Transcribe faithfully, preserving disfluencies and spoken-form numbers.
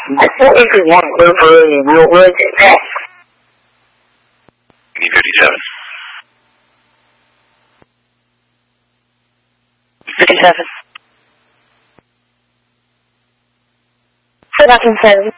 I still think we want to go for a real wood next. E fifty-seven. fifty-seven. Seven seven.